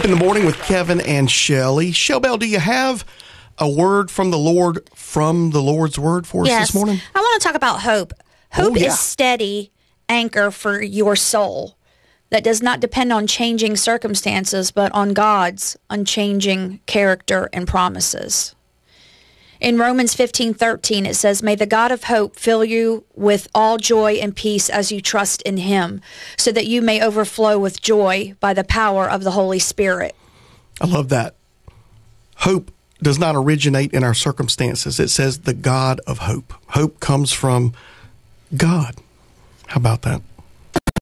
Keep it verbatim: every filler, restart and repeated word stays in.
Hope in the Morning with Kevin and Shelley. Shellbell, do you have a word from the Lord, from the Lord's Word for us yes. this morning? I want to talk about hope. Hope Oh, yeah. is steady anchor for your soul that does not depend on changing circumstances, but on God's unchanging character and promises. In Romans fifteen thirteen, it says, "May the God of hope fill you with all joy and peace as you trust in him, so that you may overflow with joy by the power of the Holy Spirit." I love that. Hope does not originate in our circumstances. It says the God of hope. Hope comes from God. How about that?